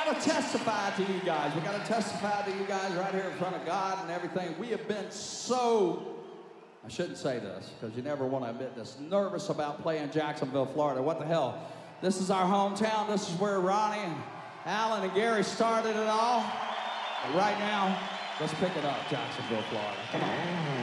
got to testify to you guys. We got to testify to you guys right here in front of God and everything. We have been so, I shouldn't say this because you never want to admit this, nervous about playing Jacksonville, Florida. What the hell? This is our hometown. This is where Ronnie and Alan and Gary started it all. But right now, let's pick it up, Jacksonville, Florida. Come on.